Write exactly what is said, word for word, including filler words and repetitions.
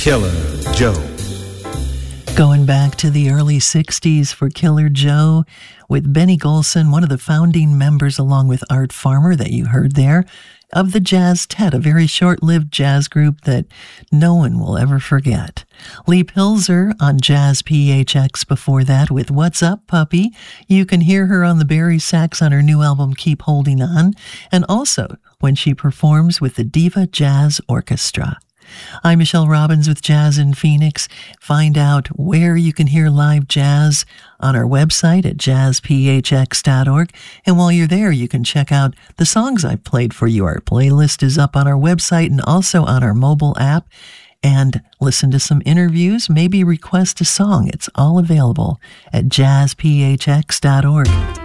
Killer Joe. Going back to the early sixties for Killer Joe with Benny Golson, one of the founding members along with Art Farmer that you heard there, of the Jazztet, a very short-lived jazz group that no one will ever forget. Lee Pilzer on Jazz P H X before that with What's Up, Puppy? You can hear her on the Barry sax on her new album Keep Holding On, and also when she performs with the Diva Jazz Orchestra. I'm Michelle Robbins with Jazz in Phoenix. Find out where you can hear live jazz on our website at jazz p h x dot org. And while you're there, you can check out the songs I've played for you. Our playlist is up on our website and also on our mobile app. And listen to some interviews, maybe request a song. It's all available at jazz p h x dot org.